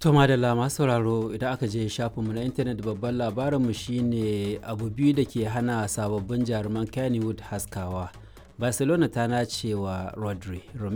To madalla masu sauraro idan aka je shafinmu na intanet babban labarinmu shine abu biyu da ke hana sababbin jaruman Kannywood haskawa. Barcelona ta nace wa Rodri.